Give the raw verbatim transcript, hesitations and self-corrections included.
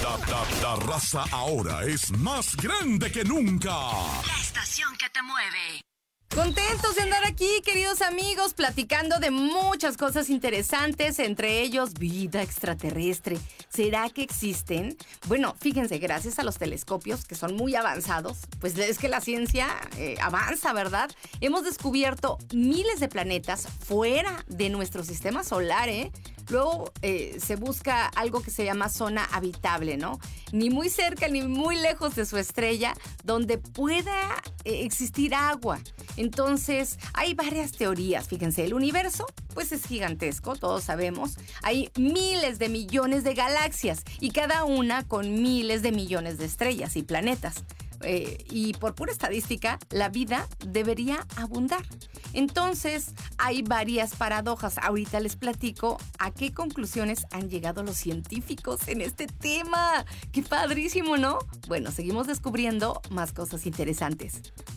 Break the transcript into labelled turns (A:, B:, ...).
A: La, la, la raza ahora es más grande que nunca.
B: La estación que te mueve.
C: Contentos de andar aquí, queridos amigos, platicando de muchas cosas interesantes, entre ellos vida extraterrestre. ¿Será que existen? Bueno, fíjense, gracias a los telescopios que son muy avanzados, pues es que la ciencia eh, avanza, ¿verdad? Hemos descubierto miles de planetas fuera de nuestro sistema solar, ¿eh? Luego eh, se busca algo que se llama zona habitable, ¿no? Ni muy cerca ni muy lejos de su estrella, donde pueda eh, existir agua. Entonces, hay varias teorías. Fíjense, el universo, pues es gigantesco, todos sabemos. Hay miles de millones de galaxias y cada una con miles de millones de estrellas y planetas. Eh, y por pura estadística, la vida debería abundar. Entonces, hay varias paradojas. Ahorita les platico a qué conclusiones han llegado los científicos en este tema. ¡Qué padrísimo!, ¿no? Bueno, seguimos descubriendo más cosas interesantes.